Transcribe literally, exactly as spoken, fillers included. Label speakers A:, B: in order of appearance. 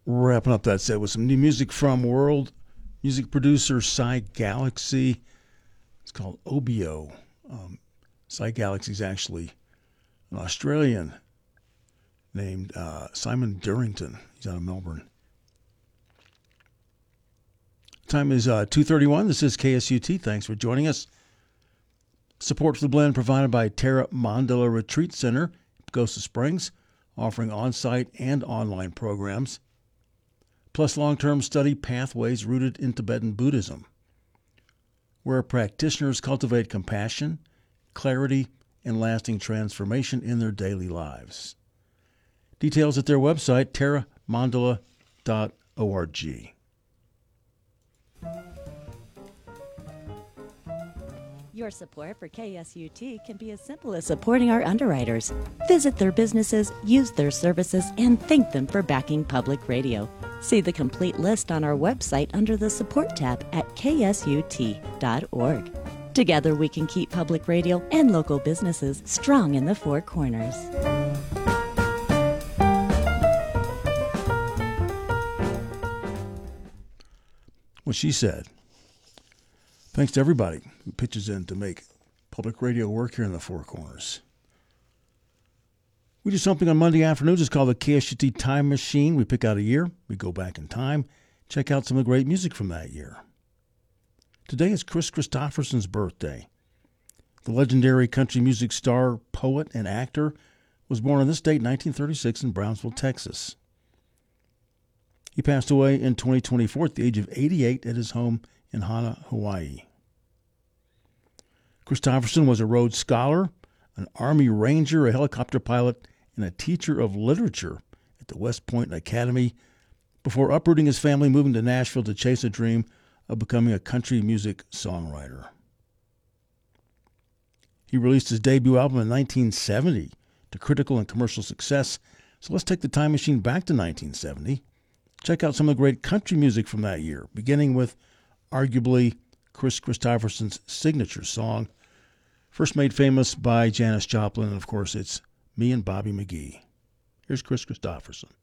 A: Wrapping up that set with some new music from world music producer Cy Galaxy. It's called Obio. Um, Cy Galaxy is actually an Australian named uh, Simon Durrington. He's out of Melbourne. Time is uh, two thirty-one. This is K S U T. Thanks for joining us. Support for the blend provided by Terra Mandala Retreat Center, Pagosa Springs, offering on-site and online programs, plus long-term study pathways rooted in Tibetan Buddhism, where practitioners cultivate compassion, clarity, and lasting transformation in their daily lives. Details at their website, terra mandala dot org.
B: Your support for K S U T can be as simple as supporting our underwriters. Visit their businesses, use their services, and thank them for backing public radio. See the complete list on our website under the Support tab at k s u t dot org. Together we can keep public radio and local businesses strong in the Four Corners.
A: What she said. Thanks to everybody who pitches in to make public radio work here in the Four Corners. We do something on Monday afternoons. It's called the K S U T Time Machine. We pick out a year. We go back in time, check out some of the great music from that year. Today is Kris Kristofferson's birthday. The legendary country music star, poet, and actor was born on this date, nineteen thirty-six, in Brownsville, Texas. He passed away in twenty twenty-four at the age of eighty-eight at his home in Hana, Hawaii. Kristofferson was a Rhodes Scholar, an Army Ranger, a helicopter pilot, and a teacher of literature at the West Point Academy before uprooting his family, moving to Nashville to chase a dream of becoming a country music songwriter. He released his debut album in nineteen seventy to critical and commercial success. So let's take the time machine back to nineteen seventy. Check out some of the great country music from that year, beginning with arguably Kris Kristofferson's signature song, first made famous by Janis Joplin, and of course it's Me and Bobby McGee. Here's Kris Kristofferson.